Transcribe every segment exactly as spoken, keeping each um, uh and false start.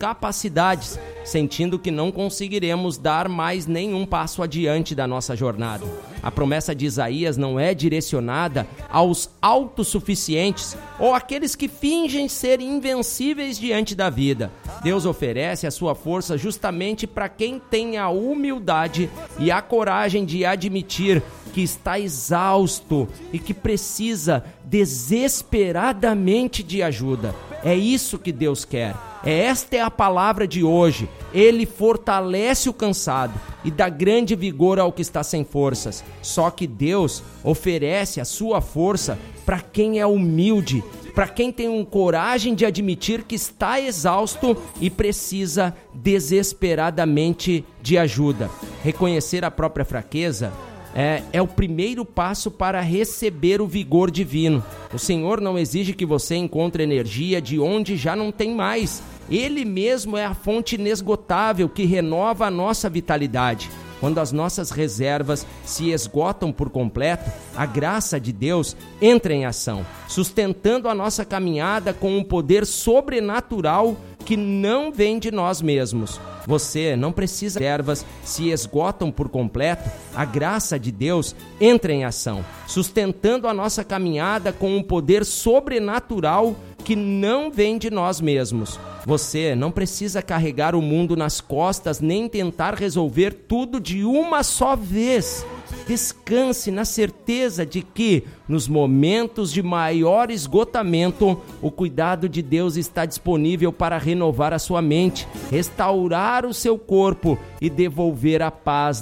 capacidades, sentindo que não conseguiremos dar mais nenhum passo adiante da nossa jornada. A promessa de Isaías não é direcionada aos autossuficientes ou aqueles que fingem ser invencíveis diante da vida. Deus oferece a sua força justamente para quem tem a humildade e a coragem de admitir que está exausto e que precisa desesperadamente de ajuda. É isso que Deus quer. Esta é a palavra de hoje. Ele fortalece o cansado e dá grande vigor ao que está sem forças. Só que Deus oferece a sua força para quem é humilde, para quem tem um coragem de admitir que está exausto e precisa desesperadamente de ajuda. Reconhecer a própria fraqueza É, é o primeiro passo para receber o vigor divino. O Senhor não exige que você encontre energia de onde já não tem mais. Ele mesmo é a fonte inesgotável que renova a nossa vitalidade. Quando as nossas reservas se esgotam por completo, a graça de Deus entra em ação, sustentando a nossa caminhada com um poder sobrenatural que não vem de nós mesmos. Você não precisa de reservas se esgotam por completo, a graça de Deus entra em ação, sustentando a nossa caminhada com um poder sobrenatural que não vem de nós mesmos. Você não precisa carregar o mundo nas costas nem tentar resolver tudo de uma só vez. Descanse na certeza de que, nos momentos de maior esgotamento, o cuidado de Deus está disponível para renovar a sua mente, restaurar o seu corpo e devolver a paz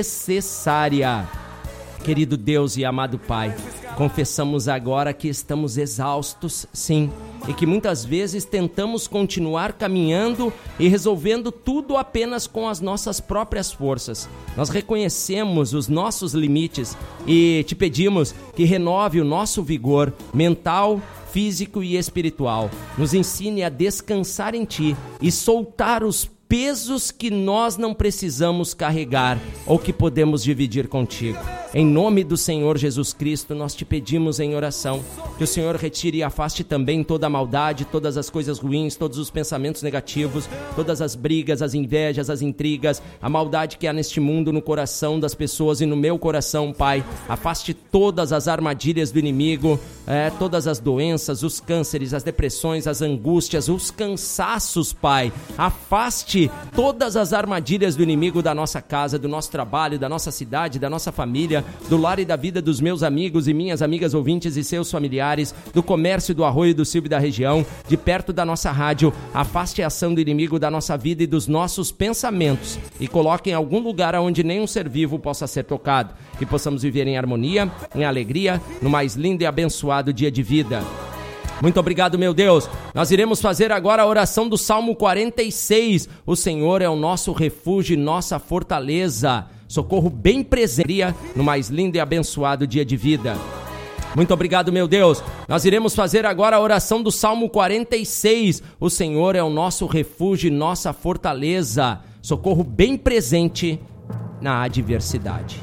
necessária. Querido Deus e amado Pai, confessamos agora que estamos exaustos, sim, e que muitas vezes tentamos continuar caminhando e resolvendo tudo apenas com as nossas próprias forças. Nós reconhecemos os nossos limites e te pedimos que renove o nosso vigor mental, físico e espiritual. Nos ensine a descansar em Ti e soltar os pesos que nós não precisamos carregar ou que podemos dividir contigo. Em nome do Senhor Jesus Cristo, nós te pedimos em oração que o Senhor retire e afaste também toda a maldade, todas as coisas ruins, todos os pensamentos negativos, todas as brigas, as invejas, as intrigas, a maldade que há neste mundo no coração das pessoas e no meu coração, Pai. Afaste todas as armadilhas do inimigo, é, todas as doenças, os cânceres, as depressões, as angústias, os cansaços, Pai. Afaste todas as armadilhas do inimigo da nossa casa, do nosso trabalho, da nossa cidade, da nossa família, do lar e da vida dos meus amigos e minhas amigas ouvintes e seus familiares, do comércio do Arroio do Silva e da região, de perto da nossa rádio. Afaste a ação do inimigo da nossa vida e dos nossos pensamentos e coloque em algum lugar onde nenhum ser vivo possa ser tocado. Que possamos viver em harmonia, em alegria, no mais lindo e abençoado dia de vida. Muito obrigado, meu Deus. Nós iremos fazer agora a oração do Salmo quarenta e seis. O Senhor é o nosso refúgio e nossa fortaleza, socorro bem presente no mais lindo e abençoado dia de vida. Muito obrigado, meu Deus. Nós iremos fazer agora a oração do Salmo quarenta e seis. O Senhor é o nosso refúgio e nossa fortaleza, socorro bem presente na adversidade.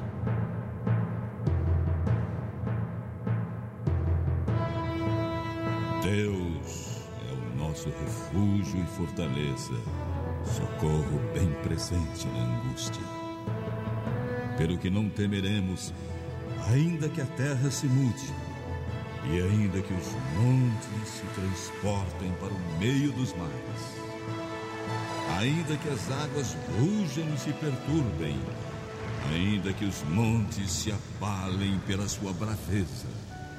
Deus é o nosso refúgio e fortaleza, socorro bem presente na angústia. Pelo que não temeremos, ainda que a terra se mude, e ainda que os montes se transportem para o meio dos mares, ainda que as águas rujam e se perturbem, ainda que os montes se abalem pela sua braveza.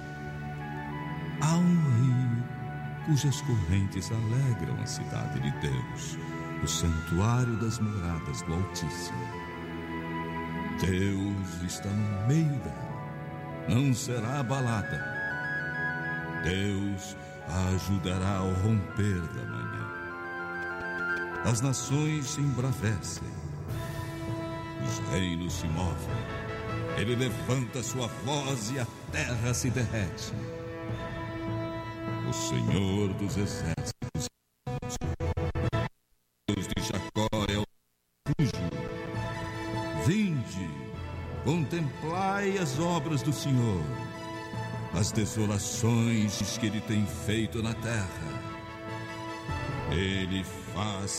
Há um rio cujas correntes alegram a cidade de Deus, o santuário das moradas do Altíssimo. Deus está no meio dela, não será abalada. Deus a ajudará ao romper da manhã. As nações se embravecem, os reinos se movem. Ele levanta sua voz e a terra se derrete. O Senhor dos exércitos, Deus de Jacó é o refúgio. Vinde, contemplai as obras do Senhor, as desolações que Ele tem feito na terra. Ele faz